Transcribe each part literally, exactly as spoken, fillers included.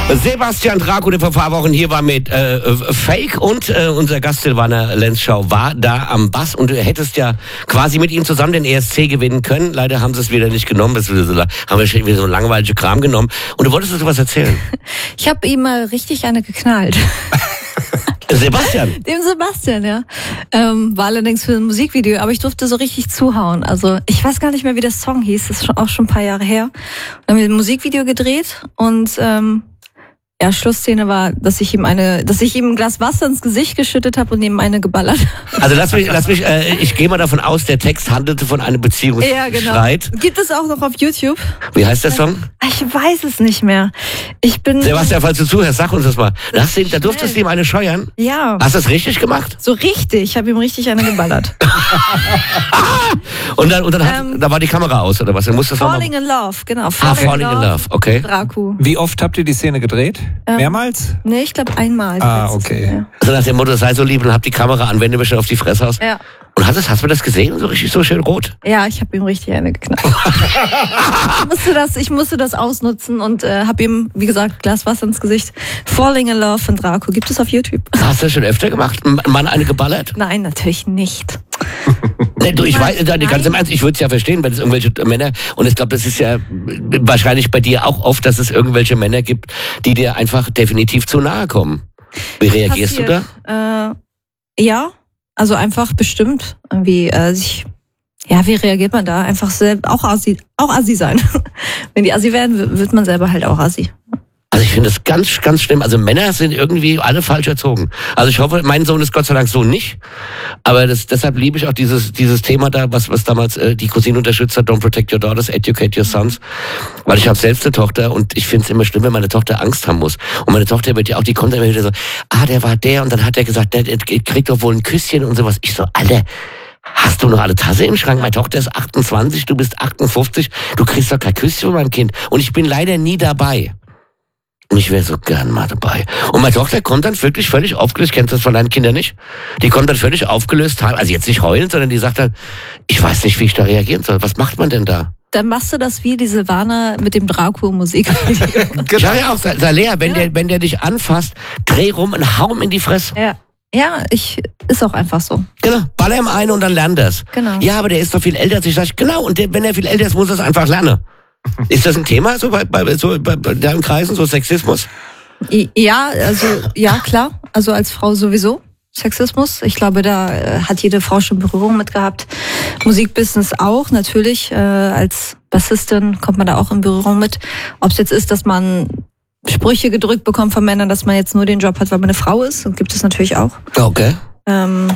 Sebastian Draco, der vor ein paar Wochen hier war mit äh, Fake und äh, unser Gast Silvana Lenzschau war da am Bass und du hättest ja quasi mit ihm zusammen den E S C gewinnen können. Leider haben sie es wieder nicht genommen, das wieder so, haben wir schon wieder so langweilige Kram genommen. Und du wolltest uns was erzählen? Ich habe ihm mal richtig eine geknallt. Sebastian? Dem Sebastian, ja. Ähm, war allerdings für ein Musikvideo, aber ich durfte so richtig zuhauen. Also ich weiß gar nicht mehr, wie der Song hieß, das ist schon, auch schon ein paar Jahre her. Dann haben wir ein Musikvideo gedreht und ähm, ja, Schlussszene war, dass ich ihm eine, dass ich ihm ein Glas Wasser ins Gesicht geschüttet habe und ihm eine geballert. Also lass mich, lass mich, äh, ich gehe mal davon aus, der Text handelte von einem Beziehungsstreit. Ja, genau. Gibt es auch noch auf YouTube? Wie heißt der Song? Ich weiß es nicht mehr. Ich bin. Sebastian, falls du zuhörst, sag uns das mal. Das sind, da durftest du ihm eine scheuern? Ja. Hast du das richtig gemacht? So richtig. Ich habe ihm richtig eine geballert. und dann, und dann hat, ähm, da war die Kamera aus oder was? Dann musst du Falling in Love, genau. Falling, ah, Falling in Love, love. Okay. Draco. Wie oft habt ihr die Szene gedreht? Ähm, Mehrmals? Nee, ich glaube einmal. Ah, okay. Ja. Also nach dem Motto, sei so lieb und hab die Kamera an, wenn du mir schon auf die Fresse hast. Ja. Und hast, das, hast du das gesehen? So richtig so schön rot? Ja, ich habe ihm richtig eine geknallt. ich, musste das, ich musste das ausnutzen und äh, habe ihm, wie gesagt, Glas Wasser ins Gesicht. Falling in Love von Draco. Gibt es auf YouTube. Hast du das schon öfter gemacht? Ein Mann eine geballert? Nein, natürlich nicht. Nee, du, ich weiß, ganz im Ernst, ich würde es ja verstehen, wenn es irgendwelche Männer, und ich glaube, das ist ja wahrscheinlich bei dir auch oft, dass es irgendwelche Männer gibt, die dir einfach definitiv zu nahe kommen. Wie reagierst Passiert. du da? Äh, ja, also einfach bestimmt. Irgendwie, äh, sich, ja, wie reagiert man da? Einfach selber, auch Assi, auch Assi sein. Wenn die Assi werden, wird man selber halt auch Assi. Also ich finde das ganz, ganz schlimm. Also Männer sind irgendwie alle falsch erzogen. Also ich hoffe, mein Sohn ist Gott sei Dank so nicht. Aber das, deshalb liebe ich auch dieses, dieses Thema da, was, was damals äh, die Cousine unterstützt hat, Don't Protect Your Daughters, Educate Your Sons. Weil ich habe selbst eine Tochter und ich finde es immer schlimm, wenn meine Tochter Angst haben muss. Und meine Tochter wird ja auch, die kommt immer wieder so, ah, der war der und dann hat er gesagt, der, der kriegt doch wohl ein Küsschen und sowas. Ich so, Alter, hast du noch alle Tasse im Schrank? Meine Tochter ist achtundzwanzig, du bist achtundfünfzig, du kriegst doch kein Küsschen von meinem Kind. Und ich bin leider nie dabei. Und ich wäre so gern mal dabei. Und meine Tochter kommt dann wirklich völlig aufgelöst, kennst du das von deinen Kindern nicht? Die kommt dann völlig aufgelöst, also jetzt nicht heulend, sondern die sagt dann, ich weiß nicht, wie ich da reagieren soll. Was macht man denn da? Dann machst du das wie die Silvana mit dem Draco-Musik. Ich sag ja auch, Salea, wenn, ja. der, wenn der dich anfasst, dreh rum und hau ihm in die Fresse. Ja. Ja, ich, ist auch einfach so. Genau, baller ihm ein und dann lernt das. Genau. Ja, aber der ist doch viel älter als ich. Sag ich, genau, und der, wenn er viel älter ist, muss er es einfach lernen. Ist das ein Thema so bei, bei, so bei, bei deinen Kreisen, so Sexismus? Ja, also ja klar, also als Frau sowieso Sexismus. Ich glaube, da äh, hat jede Frau schon Berührung mit gehabt. Musikbusiness auch, natürlich. Äh, als Bassistin kommt man da auch in Berührung mit. Ob es jetzt ist, dass man Sprüche gedrückt bekommt von Männern, dass man jetzt nur den Job hat, weil man eine Frau ist, und gibt es natürlich auch. Okay. Ähm,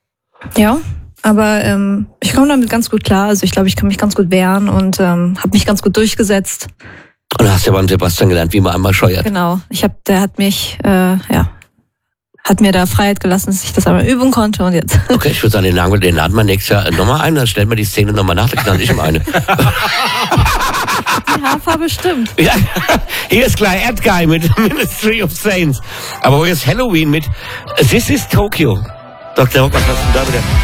ja. Aber ähm, ich komme damit ganz gut klar. Also ich glaube, ich kann mich ganz gut wehren und ähm, habe mich ganz gut durchgesetzt. Und hast ja beim Sebastian gelernt, wie man einmal scheuert. Genau. Ich habe, der hat mich, äh, ja, hat mir da Freiheit gelassen, dass ich das einmal üben konnte und jetzt. Okay, ich würde sagen, den laden, den laden wir nächstes Jahr nochmal ein, dann stellen wir die Szene nochmal nach, dann knall ich ihm eine. Die Haarfarbe stimmt. Ja, hier ist gleich Erdguy mit Ministry of Saints. Aber hier ist Halloween mit This is Tokyo. Doktor Hock, was hast du da wieder?